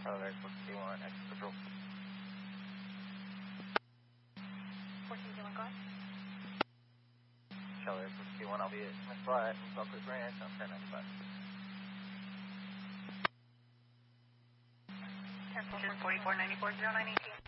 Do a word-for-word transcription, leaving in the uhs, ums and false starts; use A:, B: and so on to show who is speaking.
A: Charlie Air Force two one, exit patrol.
B: fourteen two one, go ahead.
A: Charlie Air Force two one, I'll be at Smith Flat from South Coast Ranch on ten ninety-five.
B: ten forty-four ninety-four, zero nine eighteen.